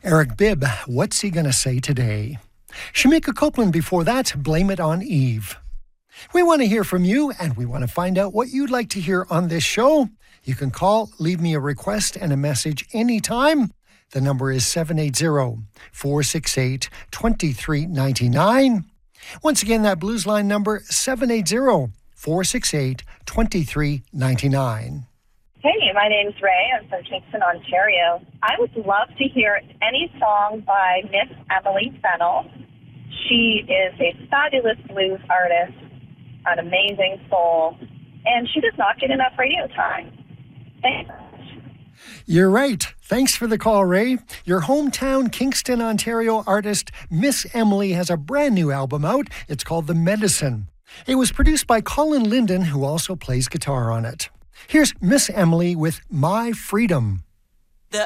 Eric Bibb, what's he gonna say today? Shamika Copeland before that, Blame It on Eve. We want to hear from you, and we want to find out what you'd like to hear on this show. You can call, leave me a request and a message anytime. The number is 780-468-2399. Once again, that Blues Line number, 780-468-2399. Hey, my name's Ray. I'm from Kingston, Ontario. I would love to hear any song by Miss Emily Fennell. She is a fabulous blues artist, an amazing soul, and she does not get enough radio time. Thanks. You're right. Thanks for the call, Ray. Your hometown Kingston, Ontario artist, Miss Emily, has a brand new album out. It's called The Medicine. It was produced by Colin Linden, who also plays guitar on it. Here's Miss Emily with My Freedom.